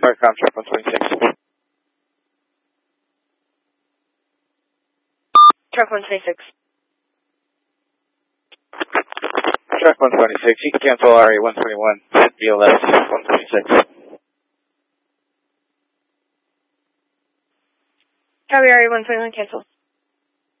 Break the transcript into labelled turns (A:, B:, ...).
A: Starcom, track 126.
B: Track 126.
A: Track 126, you can cancel RA 121, BLS 126.
B: Copy, RA 121, cancel.